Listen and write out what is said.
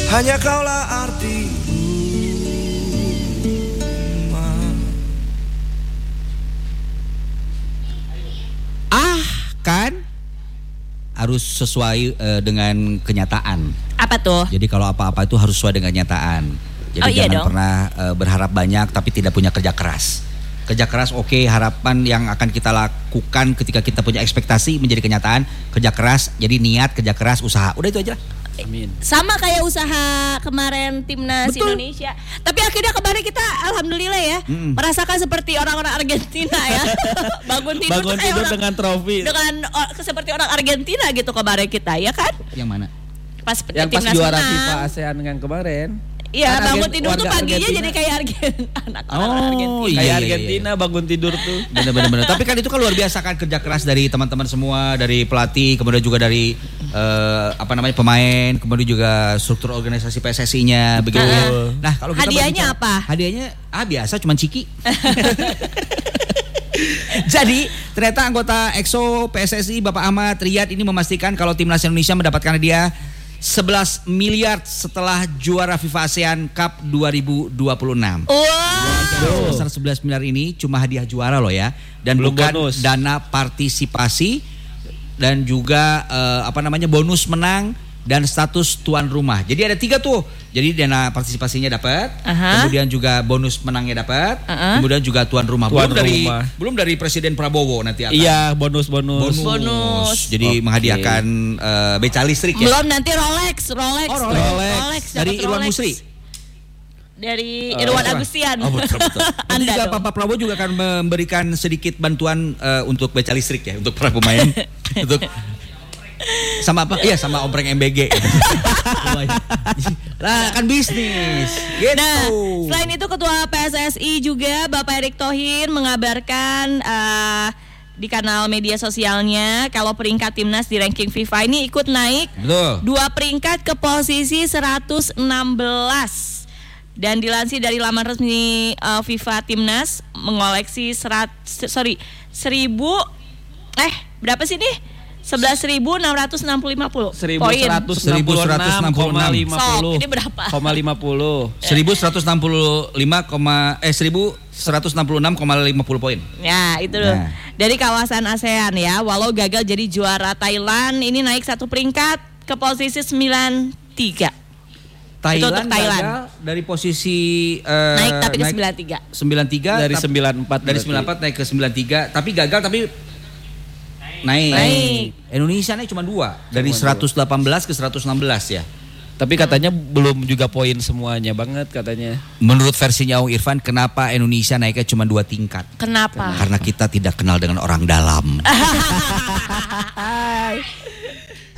hanya kaulah arti. Kan harus sesuai dengan kenyataan. Apa tuh? Jadi kalau apa-apa itu harus sesuai dengan kenyataan. Jadi jangan pernah berharap banyak tapi tidak punya kerja keras. Kerja keras oke, harapan yang akan kita lakukan ketika kita punya ekspektasi menjadi kenyataan. Kerja keras, jadi niat, kerja keras, usaha. Udah itu aja lah. Amin. Sama kayak usaha kemarin timnas Indonesia. Tapi akhirnya kemarin kita alhamdulillah ya merasakan seperti orang-orang Argentina ya. Bangun tidur dengan trofi. Dengan seperti orang Argentina gitu kemarin kita ya kan? Yang mana? Pas juara FIFA ASEAN yang kemarin. Iya, bangun tidur tuh paginya Argentina. Jadi kayak anak Argentina. Kayak Argentina bangun tidur tuh. Benar. Tapi kan itu kan luar biasa kan, kerja keras dari teman-teman semua, dari pelatih, kemudian juga dari pemain, kemudian juga struktur organisasi PSSI-nya begitu ya. Nah, kalau kita hadiahnya apa? Hadiahnya biasa cuman ciki. Jadi ternyata anggota EXO PSSI Bapak Ahmad Riyad ini memastikan kalau timnas Indonesia mendapatkan hadiah 11 miliar setelah juara FIFA ASEAN Cup 2026. Besar 11 miliar ini cuma hadiah juara loh ya, dan belum bukan bonus. Dana partisipasi dan juga bonus menang dan status tuan rumah. Jadi ada 3 tuh. Jadi dana partisipasinya dapat, kemudian juga bonus menangnya dapat, kemudian juga tuan rumah. Belum dari Presiden Prabowo nanti akan. Iya, bonus. Jadi menghadiahkan beca listrik ya. Belum nanti Rolex. Dari Irwan Musri. Dari Irwan Agustian. Betul. Nanti juga Pak Prabowo juga akan memberikan sedikit bantuan untuk beca listrik ya, untuk para pemain. Untuk sama apa? Iya, sama ompreng MBG. Lah kan bisnis. Gitu. Nah, selain itu Ketua PSSI juga Bapak Erick Thohir mengabarkan di kanal media sosialnya kalau peringkat timnas di ranking FIFA ini ikut naik 2 peringkat ke posisi 116. Dan dilansir dari laman resmi FIFA timnas mengoleksi 11.665 poin. 1166,50. Ini berapa? 1166,50 poin. Ya, itu loh. Dari kawasan ASEAN ya. Walau gagal jadi juara Thailand, ini naik 1 peringkat ke posisi 93. Thailand gagal dari posisi naik tapi ke 93. Dari 94 naik ke 93, tapi gagal naik. Indonesia naik cuma 2 dari 118 ke 116 ya. Tapi katanya belum juga poin semuanya banget katanya. Menurut versinya Om Irfan, kenapa Indonesia naiknya cuma 2 tingkat? Kenapa? Karena kita tidak kenal dengan orang dalam.